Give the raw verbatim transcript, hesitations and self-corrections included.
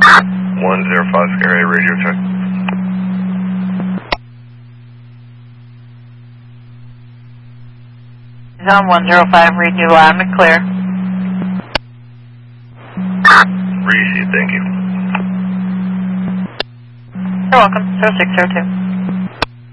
one zero five Sky radio check. Zone one zero five, read you loud and clear. Receive, thank you. You're welcome. zero six zero two.